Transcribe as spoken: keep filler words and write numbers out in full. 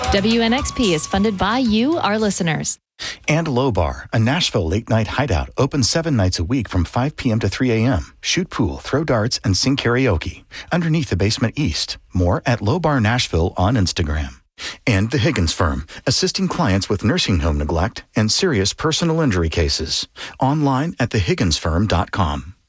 W N X P is funded by you, our listeners. And Low Bar, a Nashville late-night hideout, open seven nights a week from five p.m. to three a.m. Shoot pool, throw darts, and sing karaoke. Underneath the basement east. More at Low Bar Nashville on Instagram. And The Higgins Firm, assisting clients with nursing home neglect and serious personal injury cases. Online at the higgins firm dot com.